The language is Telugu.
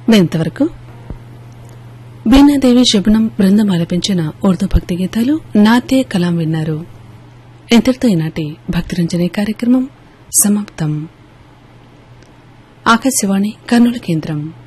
ఇంతవరకు బీనాదేవి శబనం బృందం ఆలపించిన ఉర్దూ భక్తి గీతాలు నాతే కలాం విన్నారు. ఇంతటితో ఈనాటి భక్తిరంజని కార్యక్రమం సమాప్తం. ఆకాశవాణి కర్నూలు కేంద్రం.